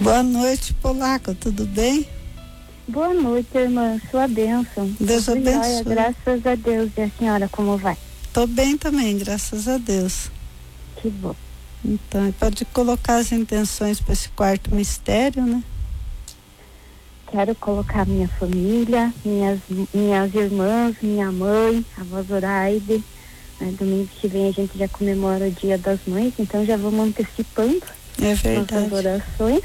Boa noite, Polaco, tudo bem? Boa noite, irmã, sua bênção. Deus abençoe. Graças a Deus. E a senhora, como vai? Tô bem também, graças a Deus. Que bom. Então, pode colocar as intenções para esse quarto mistério, né? Quero colocar minha família, minhas irmãs, minha mãe, a avó Zoraide. Domingo que vem a gente já comemora o Dia das Mães, então já vamos antecipando nossas orações.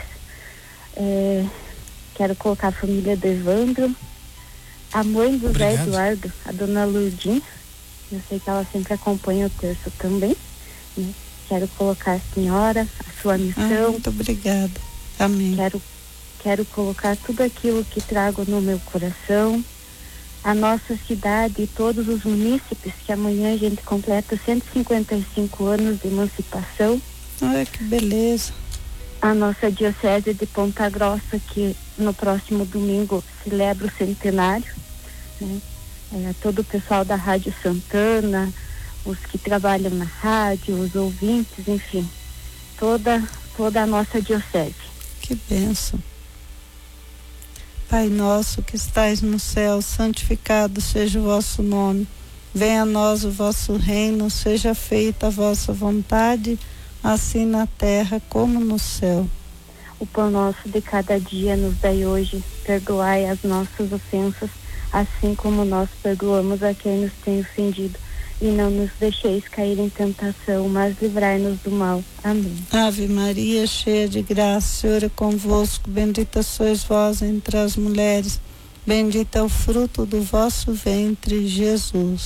Quero colocar a família do Evandro, a mãe do Zé Eduardo, a dona Lourdinha. Eu sei que ela sempre acompanha o terço também, né? Quero colocar a senhora, a sua missão. Muito obrigada. Amém. Quero colocar tudo aquilo que trago no meu coração, a nossa cidade e todos os munícipes, que amanhã a gente completa 155 anos de emancipação. Olha que beleza. A nossa diocese de Ponta Grossa, que no próximo domingo celebra o centenário, né? Todo o pessoal da Rádio Santana, os que trabalham na rádio, os ouvintes, enfim, toda a nossa diocese. Que bênção. Pai nosso que estais no céu, santificado seja o vosso nome. Venha a nós o vosso reino, seja feita a vossa vontade, assim na terra como no céu. O pão nosso de cada dia nos dai hoje, perdoai as nossas ofensas, assim como nós perdoamos a quem nos tem ofendido. E não nos deixeis cair em tentação, mas livrai-nos do mal. Amém. Ave Maria, cheia de graça, o Senhor é convosco, bendita sois vós entre as mulheres, bendito é o fruto do vosso ventre, Jesus.